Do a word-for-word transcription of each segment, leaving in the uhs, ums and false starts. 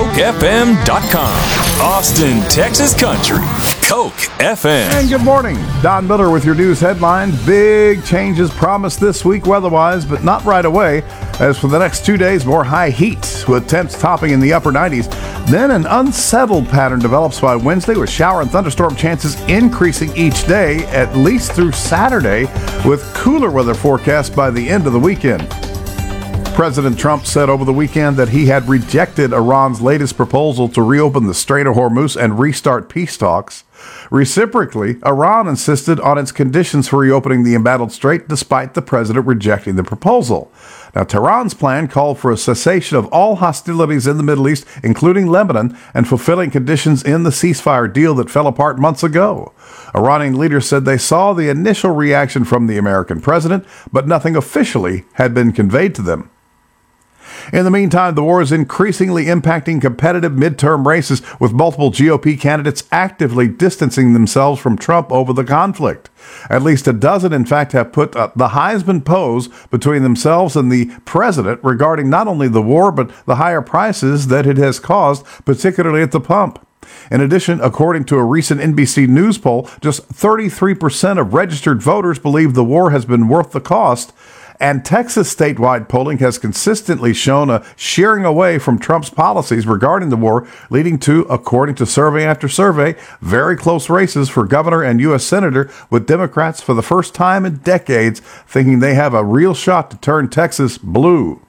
Coke F M dot com. Austin, Texas Country. Coke F M. And good morning. Don Miller with your news headlines. Big changes promised this week weather-wise, but not right away. As for the next two days, more high heat with temps topping in the upper nineties. Then an unsettled pattern develops by Wednesday with shower and thunderstorm chances increasing each day, at least through Saturday, with cooler weather forecast by the end of the weekend. President Trump said over the weekend that he had rejected Iran's latest proposal to reopen the Strait of Hormuz and restart peace talks. Reciprocally, Iran insisted on its conditions for reopening the embattled strait despite the president rejecting the proposal. Now, Tehran's plan called for a cessation of all hostilities in the Middle East, including Lebanon, and fulfilling conditions in the ceasefire deal that fell apart months ago. Iranian leaders said they saw the initial reaction from the American president, but nothing officially had been conveyed to them. In the meantime, the war is increasingly impacting competitive midterm races, with multiple G O P candidates actively distancing themselves from Trump over the conflict. At least a dozen, in fact, have put uh, the Heisman pose between themselves and the president regarding not only the war, but the higher prices that it has caused, particularly at the pump. In addition, according to a recent N B C News poll, just thirty-three percent of registered voters believe the war has been worth the cost. And Texas statewide polling has consistently shown a shearing away from Trump's policies regarding the war, leading to, according to survey after survey, very close races for governor and U S senator, with Democrats for the first time in decades thinking they have a real shot to turn Texas blue.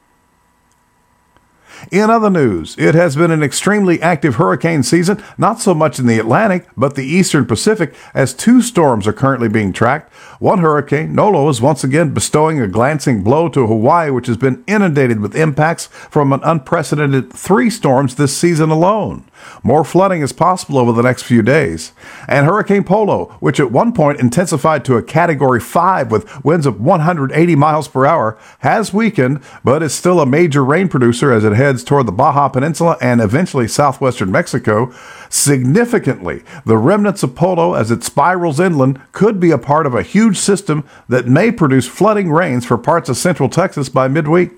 In other news, it has been an extremely active hurricane season, not so much in the Atlantic, but the eastern Pacific, as two storms are currently being tracked. One hurricane, Nolo, is once again bestowing a glancing blow to Hawaii, which has been inundated with impacts from an unprecedented three storms this season alone. More flooding is possible over the next few days. And Hurricane Polo, which at one point intensified to a Category five with winds of one hundred eighty miles per hour, has weakened, but is still a major rain producer as it heads toward the Baja Peninsula and eventually southwestern Mexico. Significantly, the remnants of Polo, as it spirals inland, could be a part of a huge system that may produce flooding rains for parts of central Texas by midweek.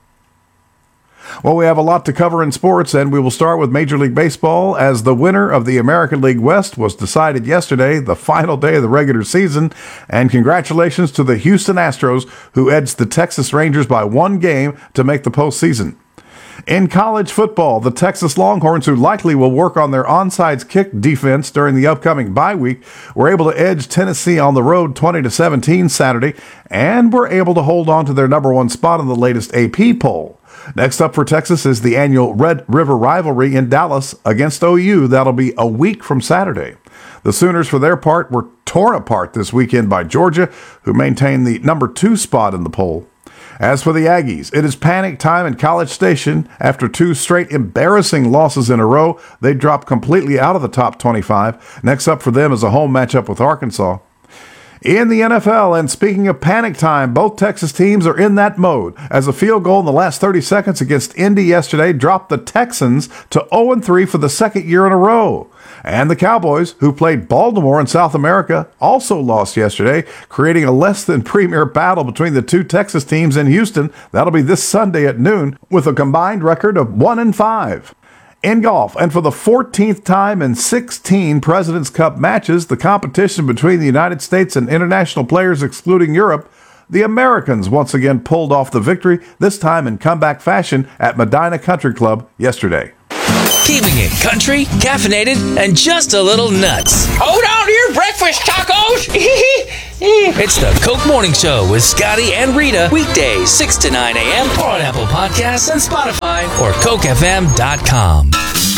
Well, we have a lot to cover in sports, and we will start with Major League Baseball, as the winner of the American League West was decided yesterday, the final day of the regular season. And congratulations to the Houston Astros, who edged the Texas Rangers by one game to make the postseason. In college football, the Texas Longhorns, who likely will work on their onside kick defense during the upcoming bye week, were able to edge Tennessee on the road twenty to seventeen Saturday, and were able to hold on to their number one spot in the latest A P poll. Next up for Texas is the annual Red River rivalry in Dallas against O U. That'll be a week from Saturday. The Sooners, for their part, were torn apart this weekend by Georgia, who maintained the number two spot in the poll. As for the Aggies, it is panic time in College Station. After two straight embarrassing losses in a row, they dropped completely out of the top twenty-five. Next up for them is a home matchup with Arkansas. In the N F L, and speaking of panic time, both Texas teams are in that mode, as a field goal in the last thirty seconds against Indy yesterday dropped the Texans to oh and three for the second year in a row. And the Cowboys, who played Baltimore in South America, also lost yesterday, creating a less than premier battle between the two Texas teams in Houston. That'll be this Sunday at noon, with a combined record of one and five. In golf, and for the fourteenth time in sixteen President's Cup matches, the competition between the United States and international players excluding Europe, the Americans once again pulled off the victory, this time in comeback fashion at Medina Country Club yesterday. Keeping it country, caffeinated, and just a little nuts. Hold on to your breakfast tacos. It's the Coke Morning Show with Scotty and Rita. Weekdays, six to nine a.m. on Apple Podcasts and Spotify or Coke F M dot com.